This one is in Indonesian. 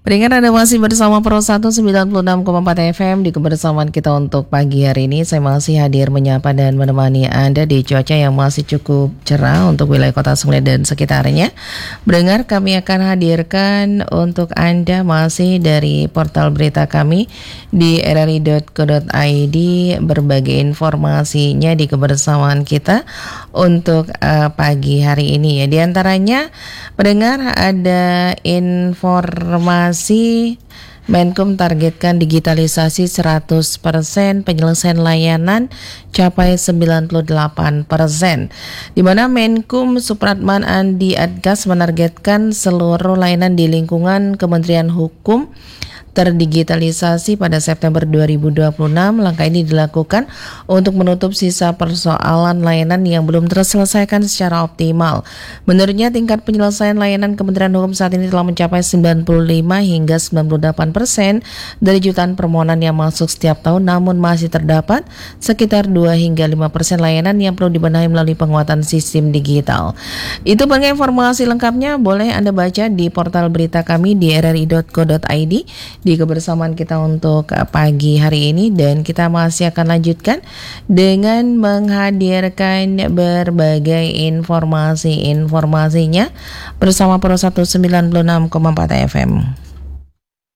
Pendengar, Anda masih bersama Pro 196,4 FM di kebersamaan kita untuk pagi hari ini. Saya masih hadir menyapa dan menemani Anda di cuaca yang masih cukup cerah untuk wilayah Kota Sule dan sekitarnya. Pendengar, kami akan hadirkan untuk Anda masih dari portal berita kami di rri.co.id berbagai informasinya di kebersamaan kita untuk pagi hari ini ya. Di antaranya, pendengar, ada informasi Menkum targetkan digitalisasi 100%, penyelesaian layanan capai 98%. Di mana Menkum Supratman Andi Adgas menargetkan seluruh layanan di lingkungan Kementerian Hukum terdigitalisasi pada September 2026. Langkah ini dilakukan untuk menutup sisa persoalan layanan yang belum terselesaikan secara optimal. Menurutnya, tingkat penyelesaian layanan Kementerian Hukum saat ini telah mencapai 95 hingga 98% dari jutaan permohonan yang masuk setiap tahun, namun masih terdapat sekitar 2 hingga 5% layanan yang perlu dibenahi melalui penguatan sistem digital. Itu bagi informasi lengkapnya boleh Anda baca di portal berita kami di rri.co.id di kebersamaan kita untuk pagi hari ini, dan kita masih akan lanjutkan dengan menghadirkan berbagai informasinya bersama Pro 196,4 FM.